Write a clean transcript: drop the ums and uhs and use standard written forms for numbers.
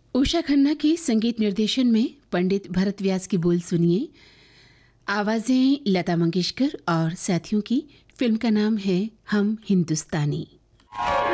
उषा खन्ना के संगीत निर्देशन में पंडित भरत व्यास की बोल सुनिए। आवाज़ें लता मंगेशकर और साथियों की। फिल्म का नाम है हम हिंदुस्तानी।